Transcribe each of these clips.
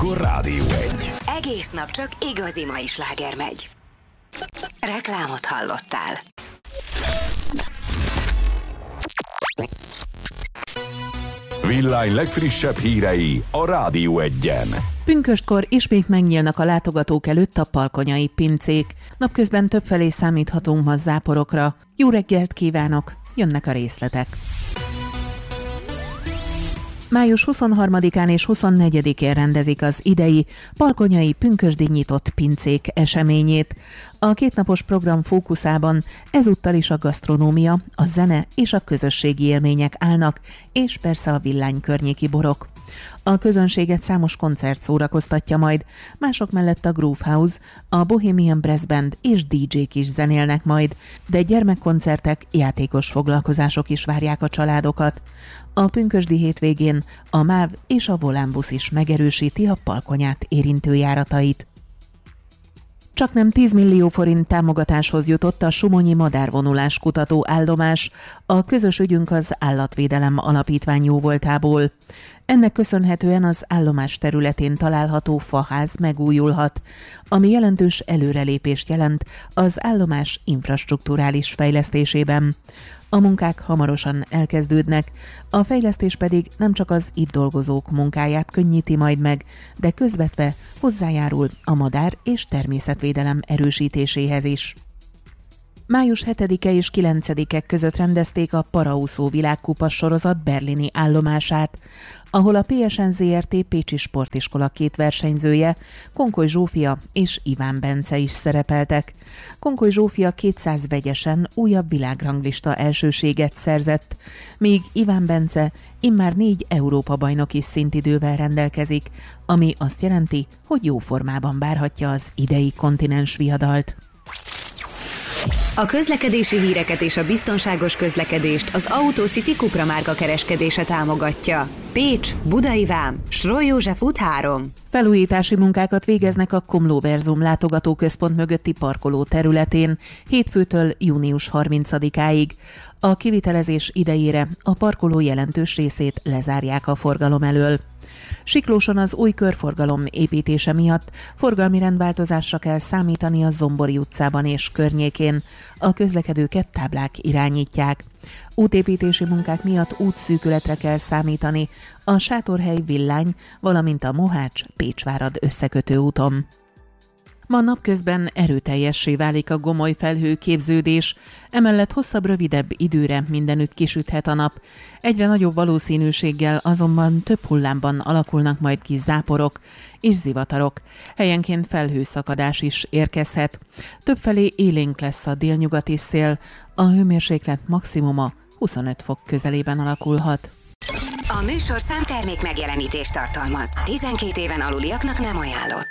akkor Rádió 1. Egész nap csak igazi mai sláger megy. Reklámot hallottál. Villány legfrissebb hírei a Rádió 1-en. Pünköstkor ismét megnyílnak a látogatók előtt a palkonyai pincék. Napközben többfelé számíthatunk ma záporokra. Jó reggelt kívánok! Jönnek a részletek. Május 23-án és 24-én rendezik az idei palkonyai pünkösdi nyitott pincék eseményét. A kétnapos program fókuszában ezúttal is a gasztronómia, a zene és a közösségi élmények állnak, és persze a Villány környéki borok. A közönséget számos koncert szórakoztatja majd, mások mellett a Groove House, a Bohemian Brass Band és DJ-k is zenélnek majd, de gyermekkoncertek, játékos foglalkozások is várják a családokat. A pünkösdi hétvégén a MÁV és a Volánbusz is megerősíti a palkonyát érintő járatait. Csaknem 10 millió forint támogatáshoz jutott a Sumonyi Madárvonulás kutató állomás, a közös ügyünk az Állatvédelem Alapítvány jóvoltából. Ennek köszönhetően az állomás területén található faház megújulhat, ami jelentős előrelépést jelent az állomás infrastrukturális fejlesztésében. A munkák hamarosan elkezdődnek, a fejlesztés pedig nem csak az itt dolgozók munkáját könnyíti majd meg, de közvetve hozzájárul a madár- és természetvédelem erősítéséhez is. Május 7-e és 9-e között rendezték a Paraúszó világkupa sorozat berlini állomását, ahol a PSN Zrt. Pécsi Sportiskola két versenyzője, Konkoly Zsófia és Iván Bence is szerepeltek. Konkoly Zsófia 200 vegyesen újabb világranglista elsőséget szerzett, míg Iván Bence immár 4 Európa-bajnoki szintidővel rendelkezik, ami azt jelenti, hogy jó formában várhatja az idei kontinens viadalt. A közlekedési híreket és a biztonságos közlekedést az Autocity Cupra márka kereskedése támogatja. Pécs, Budai Vám, Sroly József út 3. Felújítási munkákat végeznek a Komlóverzum látogatóközpont mögötti parkoló területén hétfőtől június 30-áig. A kivitelezés idejére a parkoló jelentős részét lezárják a forgalom elől. Siklóson az új körforgalom építése miatt forgalmi rendváltozásra kell számítani a Zombori utcában és környékén. A közlekedőket táblák irányítják. Útépítési munkák miatt útszűkületre kell számítani a Sátorhely Villány, valamint a Mohács-Pécsvárad összekötő úton. Ma napközben erőteljessé válik a gomoly felhőképződés, emellett hosszabb, rövidebb időre mindenütt kisüthet a nap. Egyre nagyobb valószínűséggel azonban több hullámban alakulnak majd ki záporok és zivatarok. Helyenként felhőszakadás is érkezhet. Többfelé élénk lesz a délnyugati szél, a hőmérséklet maximuma 25 fok közelében alakulhat. A műsor számtermék megjelenítést tartalmaz. 12 éven aluliaknak nem ajánlott.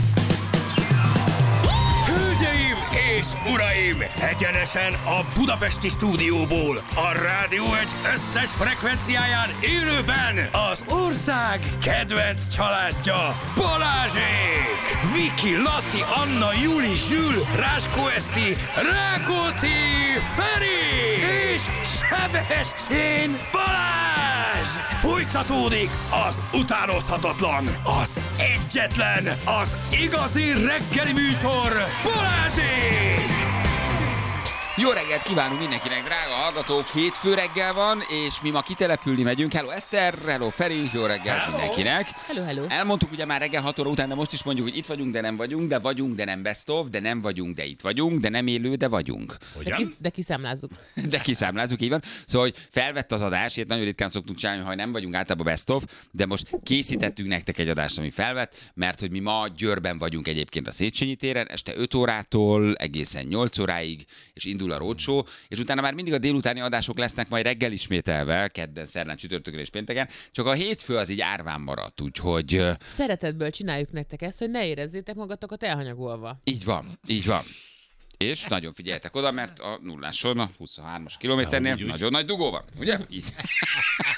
Hölgyeim és uraim! Egyenesen a budapesti stúdióból, a Rádió 1 összes frekvenciáján élőben az ország kedvenc családja Balázsék! Viki, Laci, Anna, Juli, Zsül, Ráskó Eszti, Rákóczi, Feri és Sebestyén Balázs! Folytatódik az utánozhatatlan, az egyetlen, az igazi reggeli műsor Balázsék! Jó reggelt kívánunk mindenkinek, drága hallgatók! Hétfő reggel van, és mi ma kitelepülni megyünk. Hello Eszter, hello Feri, jó reggelt mindenkinek! Hello, hello! Elmondtuk ugye már reggel 6 óra után, de most is mondjuk, hogy itt vagyunk, de nem vagyunk, de vagyunk, de nem best of, de nem vagyunk, de itt vagyunk, de nem élő, de vagyunk. De kiszámlázzuk. De kiszámlázzuk, így van. Szóval, hogy felvett az adás, ilyet nagyon ritkán szoktunk csinálni, ha nem vagyunk általában best of, de most készítettünk nektek egy adást, ami felvett, mert hogy mi ma Győrben vagyunk egyébként a Széchenyi téren, este 5 órától egészen 8 óráig, és indul a roadshow, és utána már mindig a délutáni adások lesznek majd reggel ismételve, kedden, szerdán, csütörtökön és pénteken, csak a hétfő az így árván maradt, úgyhogy... Szeretetből csináljuk nektek ezt, hogy ne érezzétek magatokat elhanyagolva. Így van, így van. És nagyon figyeljetek oda, mert a nulláson, a 23-as kilométernél nagyon nagy dugó van, ugye? Így.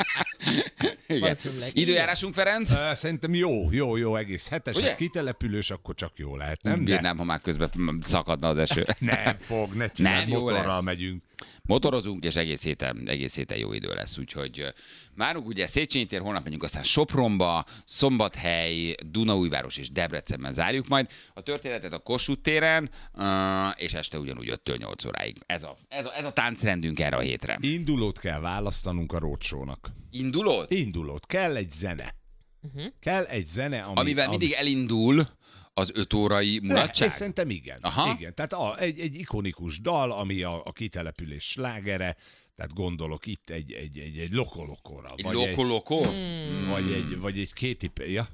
Időjárásunk, Ferenc? Szerintem jó, egész hetes. Hát kitelepülős, akkor csak jó lehet, nem? Bírnám, ha már közben szakadna az eső. Nem fog, ne csinálj, motorral megyünk. Motorozunk, és egész héten jó idő lesz, úgyhogy várunk ugye Széchenyi tér, holnap megyünk aztán Sopronba, Szombathely, Dunaújváros és Debrecenben zárjuk majd a történetet a Kossuth téren, és este ugyanúgy 5-től 8 óráig. Ez a táncrendünk erre a hétre. Indulót kell választanunk a roadshow-nak. Indulót? Kell egy zene. Kell egy zene, amivel mindig elindul az 5 órai mulatság? Szerintem igen. Aha. Igen. Tehát egy ikonikus dal, ami a kitelepülés slágere, tehát gondolok itt egy lokolokóra. Egy lokolokó? Vagy egy kétipéja.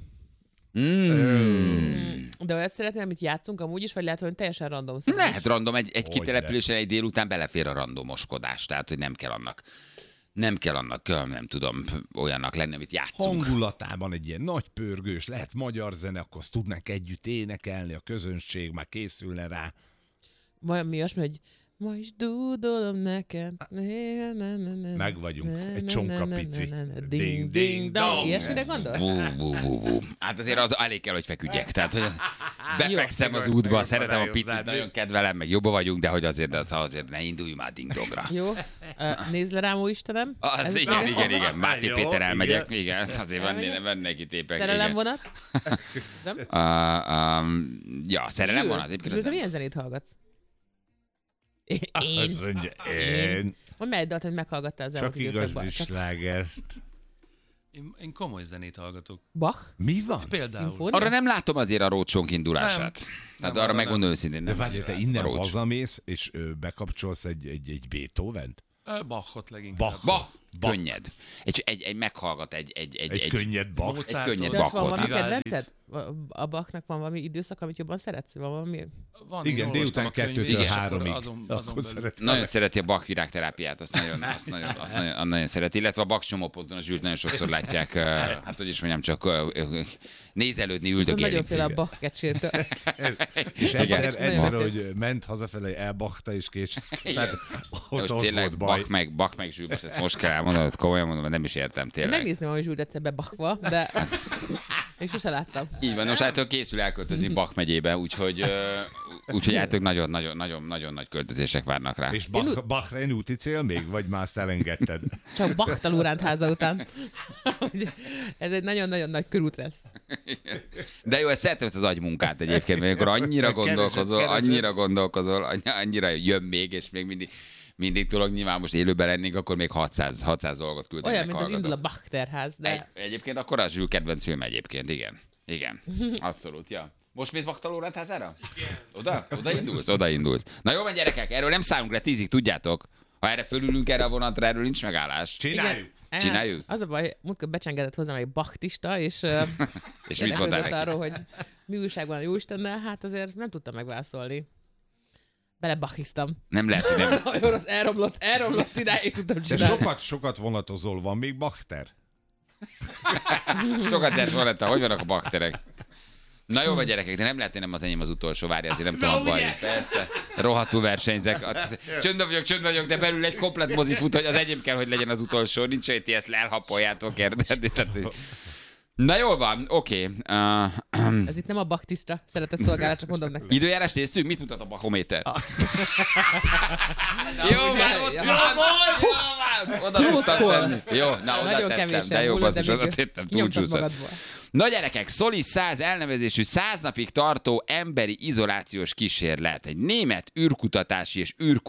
De olyat szeretném, amit játszunk amúgy is, vagy lehet, hogy teljesen random szám? Lehet random, egy kitelepülésen egy délután belefér a randomoskodás, tehát hogy nem kell annak, nem tudom, olyannak lenni, amit játszunk. Hangulatában egy ilyen nagy pörgős, lehet magyar zene, akkor azt tudnánk együtt énekelni, a közönség már készülne rá. Valami olyasmi, hogy ma is dúdolom neked. Meg vagyunk. Egy csonka pici. Ding, ding, dong. Ilyesmire gondolsz? Hát azért az elég kell, hogy feküdjek. Tehát, hogy befekszem az útba, szeretem a picit, nagyon kedvelem, meg jobban vagyunk, de hogy azért ne indulj már ding-dongra. Jó. Nézd le rám, ó Istenem. Igen. Máté Péter elmegyek. Igen, azért van neki tépek. Szerelem vonat? Szerelem vonat. Zsül, te milyen zenét hallgatsz? Én. Hogy mely dalt, hogy meghallgattál az elmúlt időszakban? Csak igazi sláger. Én komoly zenét hallgatok. Bach? Mi van? Például. Arra nem látom azért a roadshow indulását. Tehát arra megmondom őszintén. De várj, te innen hazamész, és bekapcsolsz egy Beethovent? Bachot leginkább. Bach. Könnyed. Egy meghallgat egy könnyed Bach. Egy könnyed De ott van Bachot. valami kedvenced? A Bachnak van valami időszak, amit jobban szeretsz? Van valami? Van, igen, délután 2-től 3-ig. Nagyon szereti a Bach virágterápiát, azt nagyon szereti, illetve a Bach csomóponton a Zsült nagyon sokszor látják, hát hogy is mondjam, csak nézelődni, üldögélni. Nagyon fél a Bach kecsértől. És egyszer, hogy ment hazafelé, elbachta és késett. Tehát ott tényleg volt baj. Bach meg Zsült, ezt most kell elmondanod, komolyan mondom, mert nem is értem tényleg. Megnézném, hogy Zsült egyszer bebachva, de még sosem láttam. Így van, most által készül elköltözni Bach megyébe, úgyhogy által nagyon nagy költözések várnak rá. És Bahrein úti cél még, vagy már azt elengedted? Csak Bachtalóránt háza után. Ez egy nagyon-nagyon nagy körút lesz. De jó, ezt szeretem ezt az agymunkát egyébként, mert akkor annyira gondolkozol, annyira jön még, és még mindig tudok, nyilván most élőben lennénk, akkor még 600 dolgot küldeni. Olyan, mint az indul a Bach-terház. De... Egyébként akkor az Zsül kedvenc film egyébként, igen. Abszolút, ja. Most mész Bachtalóránt házára? Igen. Oda indulsz. Na jó van, gyerekek, erről nem szállunk le 10-ig, tudjátok. Ha erre fölülünk erre a vonatra, erről nincs megállás. Csináljuk. Az a baj, múltkor becsengedett hozzám egy bachtista, és mit mondtál neki? Arról, hogy mi újság van a Jóistennel, hát azért nem tudtam megválaszolni. Belebachiztam. Nem lehet, hogy nem. Nagyon az elromlott idáig tudtam csinálni. De sokat vonatozol, van még bakter? Sokat lehet vonattal, hogy vannak a bakterek? Na jó, vagy gyerekek, de nem lehet, hogy nem az enyém az utolsó, várja, azért nem tudom baj. Persze, rohadtul versenyzek. Csönd vagyok, de belül egy komplet mozi fut, hogy az enyém kell, hogy legyen az utolsó. Nincs, hogy ti ezt elhapoljátok, érted? Na jól van, oké. Ez itt nem a baktisztra szeretett szolgálat, csak mondom nektek. Időjárás nézzük, mit mutat a bachométer? Jó van, oda tudtam tenni. Jó, na oda tettem, de jó basszus, oda tettem, túlcsúszott. Na gyerekek, Solis 100 elnevezésű 100 napig tartó emberi izolációs kísérlet. Egy német űrkutatási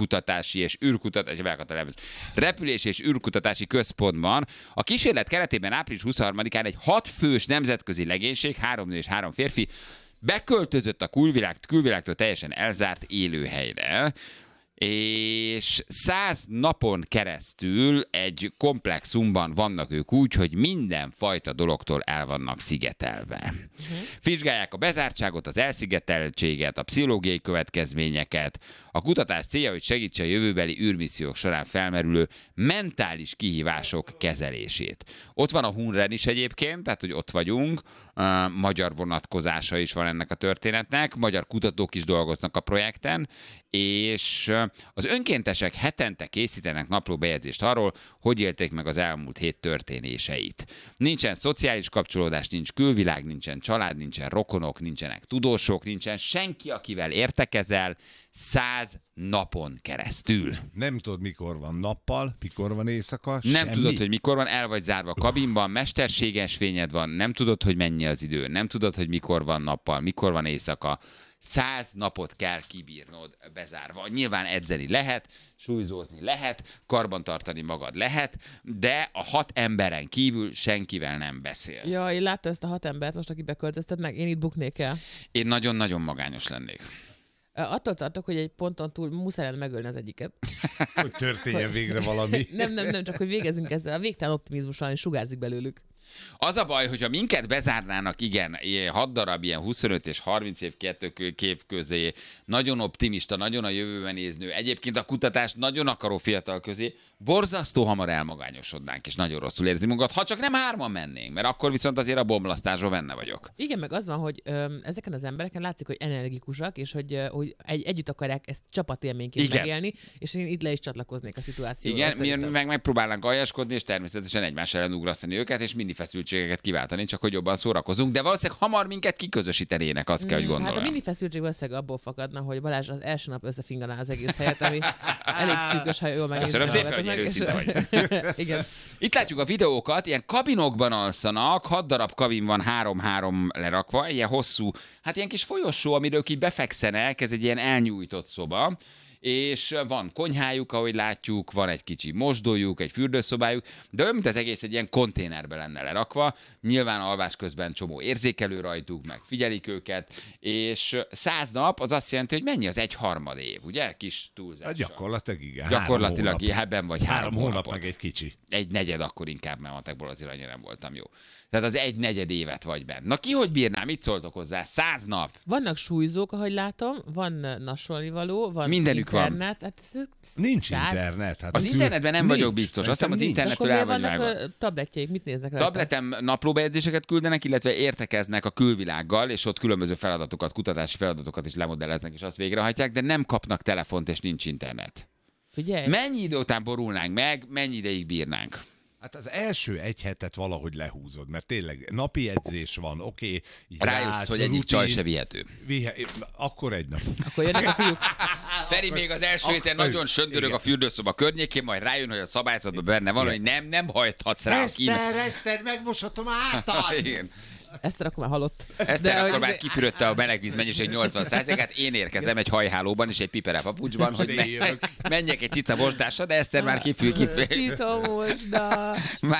repülés és űrkutatási központban. A kísérlet keretében április 23-án egy 6 fős nemzetközi legénység, 3 nő és 3 férfi, beköltözött a külvilágtól teljesen elzárt élőhelyre, és 100 napon keresztül egy komplexumban vannak ők úgy, hogy mindenfajta dologtól el vannak szigetelve. Vizsgálják a bezártságot, az elszigeteltséget, a pszichológiai következményeket. A kutatás célja, hogy segítse a jövőbeli űrmissziók során felmerülő mentális kihívások kezelését. Ott van a Hunren is egyébként, tehát hogy ott vagyunk, magyar vonatkozása is van ennek a történetnek, magyar kutatók is dolgoznak a projekten, és az önkéntesek hetente készítenek naplóbejegyzést arról, hogy élték meg az elmúlt hét történéseit. Nincsen szociális kapcsolódás, nincs külvilág, nincsen család, nincsen rokonok, nincsenek tudósok, nincsen senki, akivel értekezel 100 napon keresztül. Nem tudod, mikor van nappal, mikor van éjszaka, Nem semmi. tudod, hogy mikor van, el vagy zárva kabinban, mesterséges fényed van, nem tudod, hogy mennyi az idő, nem tudod, hogy mikor van nappal, mikor van éjszaka. 100 napot kell kibírnod bezárva. Nyilván edzeni lehet, súlyzózni lehet, karbantartani magad lehet, de a 6 emberen kívül senkivel nem beszélsz. Ja, én láttam ezt a 6 embert most, aki beköltöztet meg, én itt buknék el. Én nagyon-nagyon magányos lennék. Attól tartok, hogy egy ponton túl muszáj lenne megölni az egyiket. Hogy történjen végre valami. Nem, csak hogy végezzünk ezzel. A végtelen optimizmussal sugárzik belőlük. Az a baj, hogyha minket bezárnának, igen, 6 darab ilyen 25 és 30 év közé, nagyon optimista, nagyon a jövőben néznő, egyébként a kutatást nagyon akaró fiatal közé, borzasztó hamar elmagányosodnánk, és nagyon rosszul érzi magunkat, ha csak nem 3-an mennénk, mert akkor viszont azért a bomlasztásban benne vagyok. Igen, meg az van, hogy ezeken az embereken látszik, hogy energikusak, és hogy együtt akarják ezt csapatélményként Igen. megélni, és én itt le is csatlakoznék a szituációra. Igen, mi szerintem. meg megpróbálnánk aljaskodni, és természetesen egymás ellen ugrasztani őket, és mini feszültségeket kiváltani, csak hogy jobban szórakozunk, de valószínűleg hamar minket kiközösítenének, azt kell, hogy gondoljam. Hát a mini feszültség valószínűleg abból fakadna, hogy Balázs az első nap összefinganá az egész helyet, ami elég szűkös, ha jól megnézzük. Köszönöm szépen, hogy őszinte vagy. Igen. Itt látjuk a videókat, ilyen kabinokban alszanak, 6 darab kabin van 3-3 lerakva, ilyen hosszú, hát ilyen kis folyosó, amiről így befekszenek, ez egy ilyen elnyújtott szoba, és van konyhájuk, ahogy látjuk, van egy kicsi mosdójuk, egy fürdőszobájuk, de olyan, mint az egész egy ilyen konténerbe lenne lerakva, nyilván alvás közben csomó érzékelő rajtuk, meg figyelik őket, és 100 nap az azt jelenti, hogy mennyi az 1/3 év, ugye? Kis túlzással. Hát gyakorlatilag igen. Gyakorlatilag ebben vagy 3 hónap hónapot. meg egy kicsi. 1/4 akkor inkább, mert matekból azért annyira nem voltam jó. Tehát az 1/4 évet vagy benne. Na ki hogy bírná, mit szóltok hozzá? 100 nap. Vannak súlyzók, ahogy látom, van nasolnivaló, van Mindenük van. internet. Hát Nincs 100. internet. Hát Az internetben nem vagyok biztos. Azt hiszem, az Szerintem nincs. Akkor internetről miért el vagy vannak vágva. tabletjeik? Mit néznek rajta? Tableten naplóbejegyzéseket küldenek, illetve értekeznek a külvilággal, és ott különböző feladatokat, kutatási feladatokat is lemodelleznek, és azt végrehajtják, de nem kapnak telefont, és nincs internet. Figyelj! Mennyi idő után borulnánk meg, mennyi ideig bírnánk? Hát az első egy hetet valahogy lehúzod, mert tényleg napi edzés van, oké. Rájössz, hogy egyik csaj se vihető. Akkor egy nap. Akkor jönnek a fiúk. Feri még az első héten nagyon söndörög a fürdőszoba környékén, majd rájön, hogy a szabályzatban benne van, hogy nem hajthatsz rá a kímet. Eszter, megmoshatom átad! Igen. Eszter akkor már halott. Eszter De akkor hogy már ez- kifürödte a melegvíz mennyiség 80%-át, én érkezem egy hajhálóban és egy pipere papucsban, hogy menjek egy cica mosdásra, de Eszter már Cica mosdás.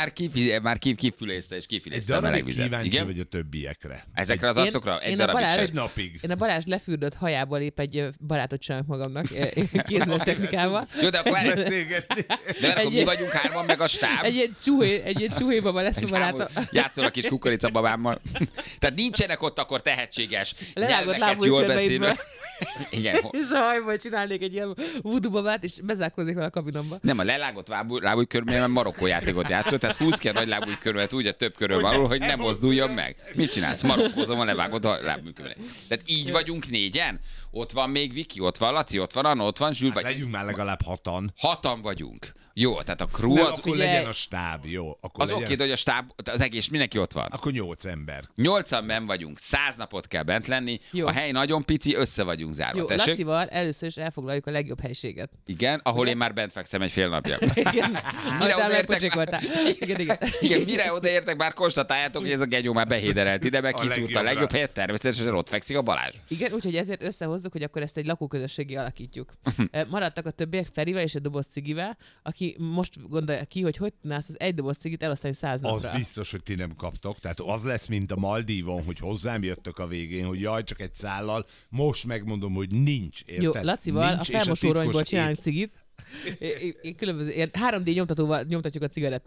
már kifülészte és Egy kifilészte a darabig melegvizet. kíváncsi Igen? vagy a többiekre. Ezekre az arcokra? Egy én a darabig Balázs- sem. Egy napig. Én a Balázs lefürdött hajából épp egy barátot csinálok magamnak kézműves technikával. Jó, de akkor, Beszélgetni. de akkor mi vagyunk 3-an, meg a stáb. Egy ilyen csuhé baba lesz a barátom. Játszol a kis kukoricababámmal. Tehát nincsenek ott akkor tehetséges, Lerágott nyelveket lábú jól körbeidből. beszélő. Igen. És a hajból csinálnék egy ilyen voodoo babát, és bezárkoznék vele a kabinomba. Nem, a lelágott lábúj körülményben marokkó játékot játszol, tehát húz ki a nagy lábúj körülmet úgy a több körül való, hogy nem mozduljon meg. Mit csinálsz? Marokkózom a levágott a lábúj körülmény. Tehát így vagyunk 4-en? Ott van még Viki, ott van Laci, ott van Anna, ott van Zsül, vagy Legyünk már legalább 6-an. 6-an vagyunk. Jó, tehát a crew Nem, az... akkor figyelj. legyen a stáb, jó. Akkor Az legyen... oké, de hogy a stáb, az egész, mindenki ott van. Akkor 8 ember. 8-an benn vagyunk, 100 napot kell bent lenni, Jó. a hely nagyon pici, össze vagyunk zárva. Jó, Tessék? Lacival először is elfoglaljuk a legjobb helységet. Igen, ahol én már bent fekszem egy fél napja. Igen. Mire Aztán odaértek? megpocsékoltál. Igen. Igen, mire odaértek, már konstatáljátok, hogy ez a genyó már behéderelt ide, meg A kiszúrta a legjobbra. legjobb helyet, természetesen ott fekszik a Balázs. Igen, úgyhogy ezért összehozzuk, hogy akkor ezt egy lakóközösségé alakítjuk. Maradtak a többiek Ferivel és egy doboz cigivel, aki most gondolja ki, hogy tudnász az egy doboz cigit elosztani 100 Az napra. biztos, hogy ti nem kaptok. Tehát az lesz, mint a Maldívon, hogy hozzám jöttök a végén, hogy jaj, csak egy szállal. Most megmondom, hogy nincs. Érted? Jó, Lacival Nincs, a és felmosóronyból titkos csinálunk cigit. Különböző 3D nyomtatóval nyomtatjuk a cigarettákat.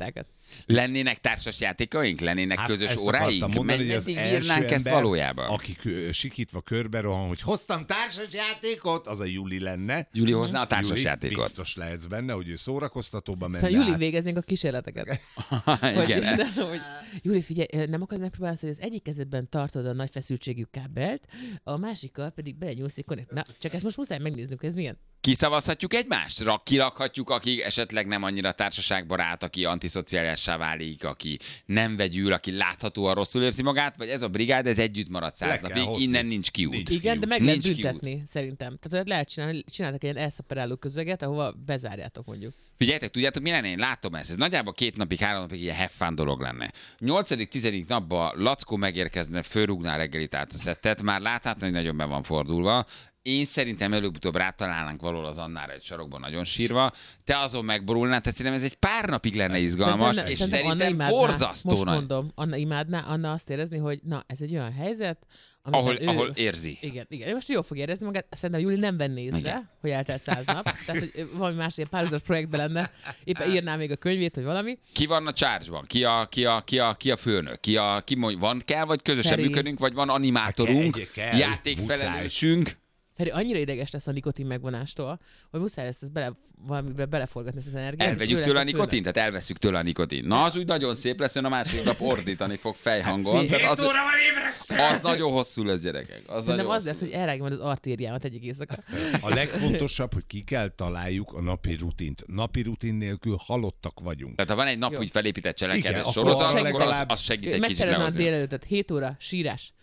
Lennének társas játékaink? Lennének közös ezt óráink? akartam mondani, hogy az Meddig első írnánk ezt ember, valójában? aki sikítva körbe rohan, hogy hoztam társas játékot, az a Juli lenne. Júli hozná a társas Juli, játékot. biztos lehetsz benne, hogy ő szórakoztatóba menne. Aztán Júli át. végeznénk a kísérleteket. Igen. Hogy, Júli, figyelj, nem akarod megpróbálni, hogy az egyik kezedben tartod a nagy feszültségű kábelt, a másikkal pedig belenyúlsz egy connect. Na, csak ezt most muszáj megnéznünk, hogy ez milyen. Kiszavazhatjuk egymást? Kirakhatjuk, aki esetleg nem annyira társaságbarát, aki antiszociálissá válik, aki nem vegyül, aki láthatóan rosszul érzi magát, vagy ez a brigád, ez együtt marad 100 Le kell napig, hozni. innen nincs kiút. Nincs. Igen, de meg Nincs lehet kiút. büntetni, szerintem. Tehát lehet csinálni, csináltak egy ilyen elszaperáló közeget, ahova bezárjátok mondjuk. Figyeljetek, tudjátok, mi lenne? Én látom ezt. Ez nagyjából 2 napig, 3 napig ilyen have fun dolog lenne. 8.-10. napban Lackó megérkezne, fölrúgná reggelit át a szettet, már láthatni, hogy nagyon be van fordulva. Én szerintem előbb-utóbb rátalálnánk valahol az Annára egy sarokban nagyon sírva. Te azon megborulnál, tehát szerintem ez egy pár napig lenne izgalmas, és szerintem borzasztó most nagy. mondom, Anna imádná, Anna azt érezni, hogy na, ez egy olyan helyzet, amiben Ahol most, érzi. Igen, ő most jól fog érezni magát, szerintem Júli nem venné észre, Igen. hogy eltelt 100 nap, tehát hogy valami más ilyen párhuzamos projektben lenne, éppen írná még a könyvét, vagy valami. Ki van a charge-ban? Ki a főnök? Van kell, vagy közösen Feri. működünk, vagy van animátorunk, kell, játékfelelősünk? Feri annyira ideges lesz a nikotin megvonástól, hogy muszáj lesz ezt valamibe beleforgatni ezt az energiát. és ő Elvegyük lesz tőle a főnök. nikotint? Tehát elveszük tőle a nikotint. Na, az úgy nagyon szép lesz, hogy a másik nap ordítani fog fejhangon. Tehát az nagyon hosszú lesz, gyerekek. Szerintem az lesz, hogy elrágja majd az artériámat egyik éjszaka. A legfontosabb, hogy ki kell találjuk a napi rutint. Napi rutin nélkül halottak vagyunk. Tehát ha van egy nap Jó. úgy felépített Igen, cselekedet akkor sorozat, akkor legalább- az segít egy kicsit Megtervezem a lehozni. délelőttet, 7 óra, sírás.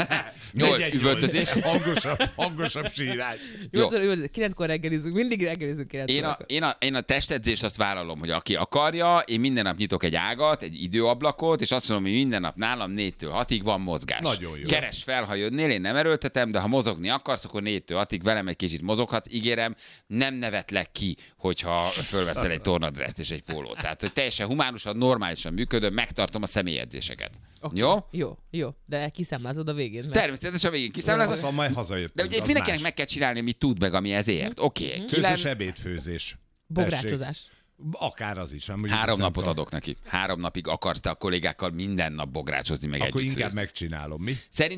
8 üvöltözés. Hangosabb sírás. 8 óra, 9-kor reggelizünk, mindig reggelizünk 9 órakor. Én a testedzést azt vállalom, hogy aki akarja, én minden nap nyitok egy ágat, egy időablakot, és azt mondom, hogy minden nap nálam 4-től 6-ig van mozgás. Nagyon jó. Keresd fel, ha jönnél, én nem erőltetem, de ha mozogni akarsz, akkor 4-től 6-ig velem egy kicsit mozoghatsz. Ígérem, nem nevetlek ki, hogyha fölveszel egy tornadreszt és egy pólót. Tehát, hogy teljesen humánusan, normálisan működöm, megtartom a személyedzéseket. Okay. Jó? Jó, de kiszámlázod a végén. Mert... Természetesen a végén kiszámlázom. Ha majd hazajöttünk, De ugye itt az mindenkinek más. meg kell csinálni, amit tud meg, ami ezért. Oké. Közös ebédfőzés. Bográcsozás. Tessék. Akár az is. Nem, 3 napot adok neki. 3 napig akarsz te a kollégákkal minden nap bográcsozni meg Akkor együtt inkább főzni. megcsinálom, mi? Szerint